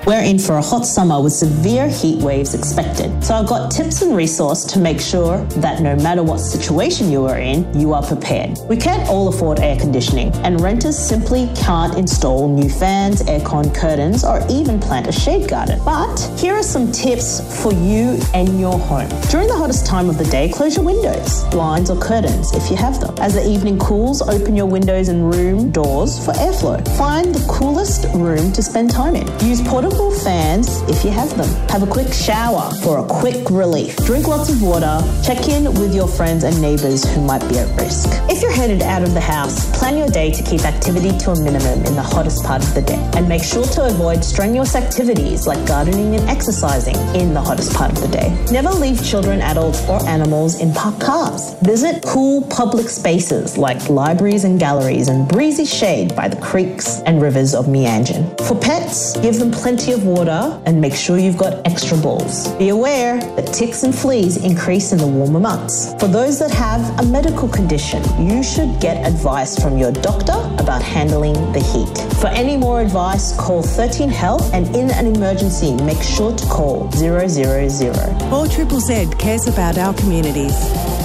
We're in for a hot summer with severe heat waves expected. So I've got tips and resources to make sure that no matter what situation you are in, you are prepared. We can't all afford air conditioning, and renters simply can't install new fans, aircon, curtains, or even plant a shade garden. But here are some tips for you and your home. During the hottest time of the day, close your windows, blinds or curtains if you have them. As the evening cools, open your windows and room doors for airflow. Find the coolest room to spend time in. Use portable fans if you have them. Have a quick shower for a quick relief. Drink lots of water. Check in with your friends and neighbours who might be at risk. If you're headed out of the house, plan your day to keep activity to a minimum in the hottest part of the day. And make sure to avoid strenuous activities like gardening and exercising in the hottest part of the day. Never leave children, adults or animals in parked cars. Visit cool public spaces like libraries and galleries and breezy shade by the creeks and rivers of Meanjin. For pets, give them plenty of water and make sure you've got extra balls. Be aware that ticks and fleas increase in the warmer months. For those that have a medical condition, you should get advice from your doctor about handling the heat. For any more advice, call 13 Health, and in an emergency, make sure to call 000. 4ZZZ cares about our communities.